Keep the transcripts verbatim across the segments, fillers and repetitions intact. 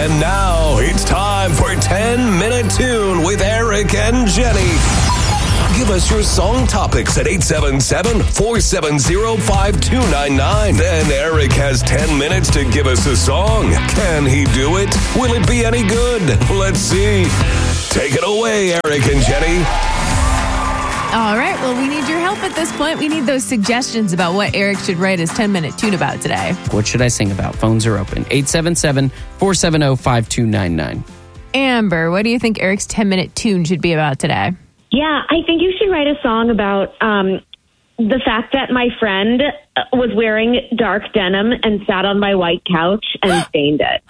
And now it's time for ten minute Tune with Eric and Jenny. Give us your song topics at eight seven seven, four seven zero, five two nine nine. Then Eric has ten minutes to give us a song. Can he do it? Will it be any good? Let's see. Take it away, Eric and Jenny. All right, well, we need your help at this point. We need those suggestions about what Eric should write his ten minute tune about today. What should I sing about? Phones are open. eight seven seven, four seven zero, five two nine nine. Amber, what do you think Eric's ten minute tune should be about today? Yeah, I think you should write a song about um, the fact that my friend was wearing dark denim and sat on my white couch and stained it.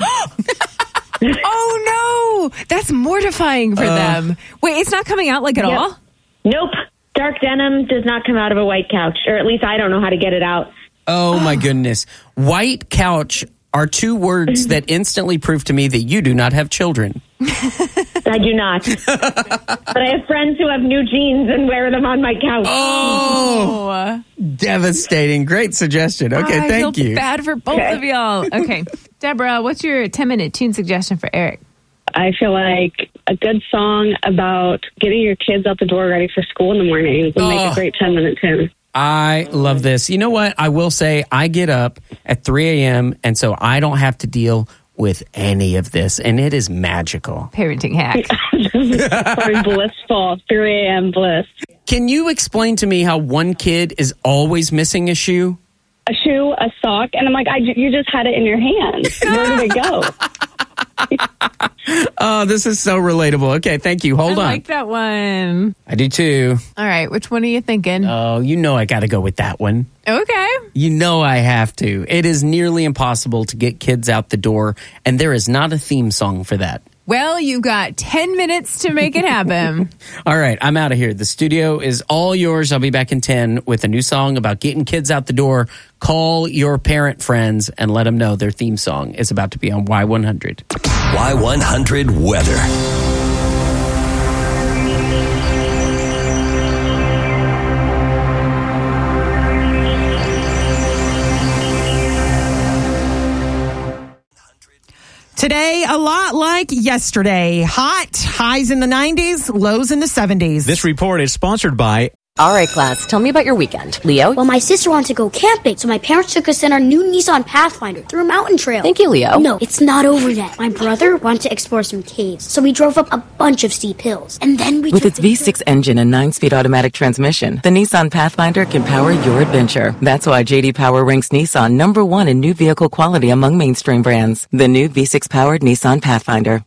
Oh, no. That's mortifying for uh, them. Wait, it's not coming out like at yep. all? Nope. Dark denim does not come out of a white couch, or at least I don't know how to get it out. Oh, my goodness. White couch are two words that instantly prove to me that you do not have children. I do not. But I have friends who have new jeans and wear them on my couch. Oh, devastating. Great suggestion. Okay, I thank feel you. Bad for both okay. of y'all. Okay. Deborah, what's your ten minute tune suggestion for Eric? I feel like a good song about getting your kids out the door ready for school in the morning would oh. make a great ten minute tune. I love this. You know what? I will say I get up at three a.m. and so I don't have to deal with any of this, and it is magical. Parenting hack. Sorry, blissful. three a.m. bliss. Can you explain to me how one kid is always missing a shoe? A shoe, a sock, and I'm like, I, you just had it in your hand. Where did it go? Oh, this is so relatable. Okay, thank you. Hold I on. I like that one. I do too. All right, which one are you thinking? Oh, you know I got to go with that one. Okay. You know I have to. It is nearly impossible to get kids out the door, and there is not a theme song for that. Well, you've got ten minutes to make it happen. All right, I'm out of here. The studio is all yours. I'll be back in ten with a new song about getting kids out the door. Call your parent friends and let them know their theme song is about to be on Y one hundred. Y one hundred weather. Today, a lot like yesterday. Hot, highs in the nineties, lows in the seventies. This report is sponsored by... All right, class, tell me about your weekend. Leo? Well, my sister wanted to go camping, so my parents took us in our new Nissan Pathfinder through a mountain trail. Thank you, Leo. No, it's not over yet. My brother wanted to explore some caves, so we drove up a bunch of steep hills. And then we With its V six engine and nine-speed automatic transmission, the Nissan Pathfinder can power your adventure. That's why J D Power ranks Nissan number one in new vehicle quality among mainstream brands. The new V six-powered Nissan Pathfinder.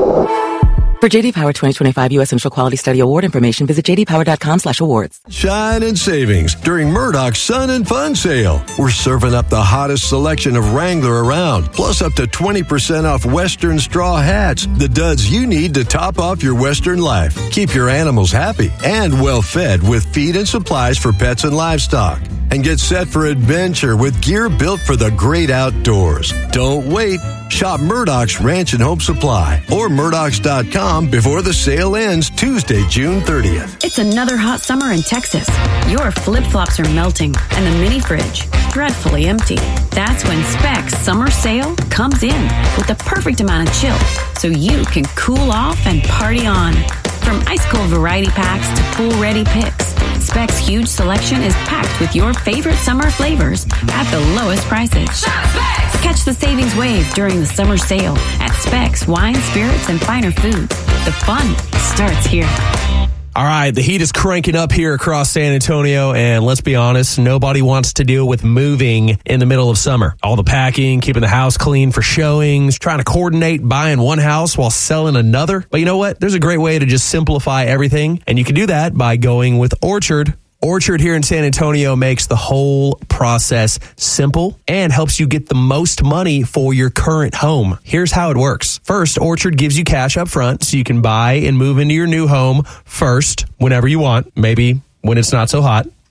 For J D Power twenty twenty-five U S Central Quality Study Award information, visit j d power dot com slash awards. Shine in savings during Murdoch's Sun and Fun sale. We're serving up the hottest selection of Wrangler around, plus up to twenty percent off Western straw hats, the duds you need to top off your Western life. Keep your animals happy and well fed with feed and supplies for pets and livestock. And get set for adventure with gear built for the great outdoors. Don't wait. Shop Murdoch's Ranch and Home Supply or Murdochs dot com before the sale ends Tuesday, June thirtieth. It's another hot summer in Texas. Your flip-flops are melting and the mini fridge dreadfully empty. That's when Specs Summer Sale comes in with the perfect amount of chill so you can cool off and party on. From ice-cold variety packs to pool-ready picks, Specs' huge selection is packed with your favorite summer flavors at the lowest prices. Shop Specs! Catch the savings wave during the summer sale at Specs Wine, Spirits, and Finer Foods. The fun starts here. All right, the heat is cranking up here across San Antonio, and let's be honest, nobody wants to deal with moving in the middle of summer. All the packing, keeping the house clean for showings, trying to coordinate buying one house while selling another. But you know what? There's a great way to just simplify everything, and you can do that by going with Orchard. Orchard here in San Antonio makes the whole process simple and helps you get the most money for your current home. Here's how it works. First, Orchard gives you cash up front so you can buy and move into your new home first whenever you want, maybe when it's not so hot.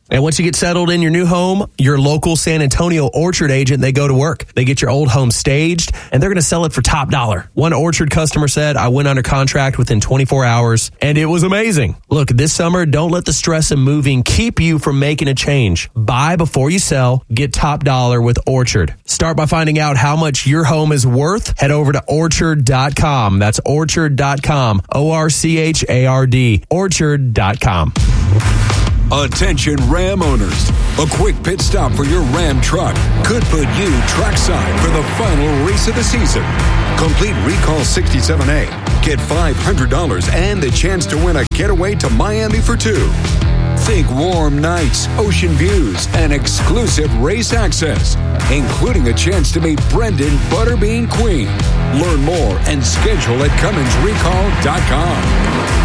And once you get settled in your new home, your local San Antonio Orchard agent, they go to work. They get your old home staged, and they're going to sell it for top dollar. One Orchard customer said, I went under contract within twenty-four hours, and it was amazing. Look, this summer, don't let the stress of moving keep you from making a change. Buy before you sell. Get top dollar with Orchard. Start by finding out how much your home is worth. Head over to orchard dot com. That's orchard dot com. O R C H A R D. orchard dot com. Attention Ram owners. A quick pit stop for your Ram truck could put you trackside for the final race of the season. Complete Recall sixty-seven A. Get five hundred dollars and the chance to win a getaway to Miami for two. Think warm nights, ocean views, and exclusive race access, including a chance to meet Brendan Butterbean Queen. Learn more and schedule at Cummins Recall dot com.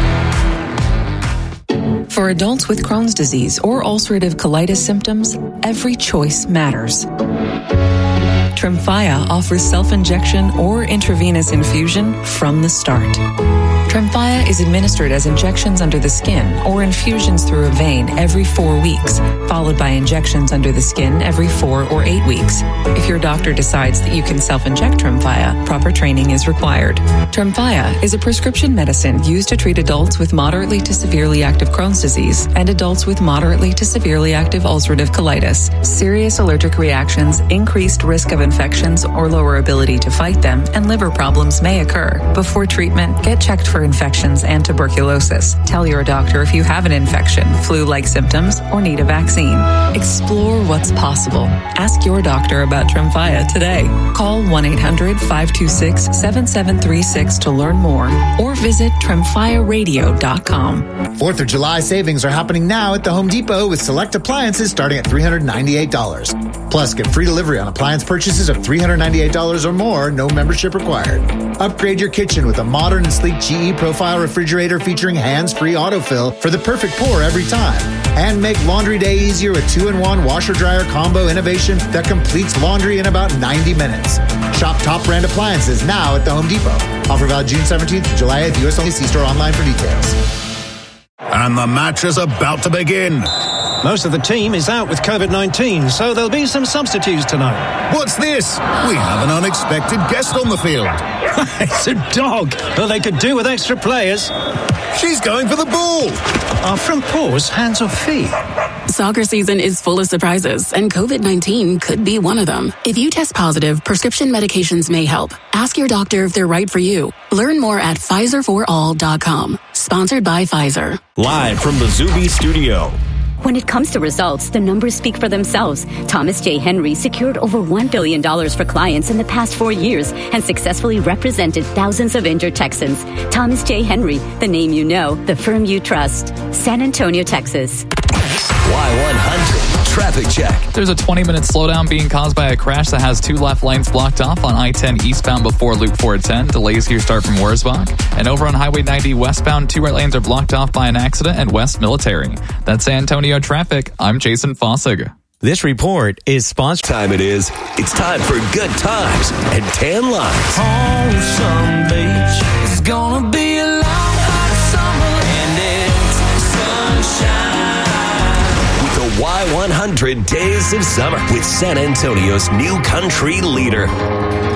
For adults with Crohn's disease or ulcerative colitis symptoms, every choice matters. Tremfya offers self-injection or intravenous infusion from the start. Tremfya is administered as injections under the skin or infusions through a vein every four weeks, followed by injections under the skin every four or eight weeks. If your doctor decides that you can self-inject Tremfya, proper training is required. Tremfya is a prescription medicine used to treat adults with moderately to severely active Crohn's disease and adults with moderately to severely active ulcerative colitis. Serious allergic reactions, increased risk of infections or lower ability to fight them, and liver problems may occur. Before treatment, get checked for infections and tuberculosis. Tell your doctor if you have an infection, flu-like symptoms, or need a vaccine. Explore what's possible. Ask your doctor about Tremfya today. Call one eight hundred five two six seven seven three six to learn more or visit tremfya radio dot com. Fourth of July savings are happening now at the Home Depot with select appliances starting at three hundred ninety-eight dollars. Plus, get free delivery on appliance purchases of three hundred ninety-eight dollars or more, no membership required. Upgrade your kitchen with a modern and sleek G E Profile refrigerator featuring hands-free autofill for the perfect pour every time. And make laundry day easier with two-in-one washer-dryer combo innovation that completes laundry in about ninety minutes. Shop top brand appliances now at the Home Depot. Offer valid June seventeenth to July eighth. U S only. See store online for details. And the match is about to begin. Most of the team is out with COVID nineteen, so there'll be some substitutes tonight. What's this? We have an unexpected guest on the field. It's a dog. Well, they could do with extra players. She's going for the ball. Are front paws hands or feet? Soccer season is full of surprises, and COVID nineteen could be one of them. If you test positive, prescription medications may help. Ask your doctor if they're right for you. Learn more at Pfizer for all dot com. Sponsored by Pfizer. Live from the Zuby studio. When it comes to results, the numbers speak for themselves. Thomas J. Henry secured over one billion dollars for clients in the past four years and successfully represented thousands of injured Texans. Thomas J. Henry, the name you know, the firm you trust. San Antonio, Texas. Y one hundred Traffic Check. There's a twenty-minute slowdown being caused by a crash that has two left lanes blocked off on I ten eastbound before Loop four ten. Delays here start from Wurzbach. And over on Highway ninety westbound, two right lanes are blocked off by an accident at West Military. That's San Antonio Traffic. I'm Jason Fossig. This report is sponsored. Time it is. It's time for good times and tan lines. Wholesome Beach is gonna be a long hot summer and it's sunshine. With the Y one hundred Days of Summer with San Antonio's new country leader.